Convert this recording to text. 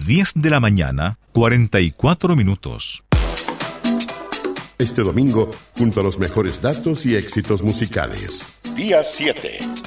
10 de la mañana, 44 minutos. Este domingo, junto a los mejores datos y éxitos musicales. Día 7.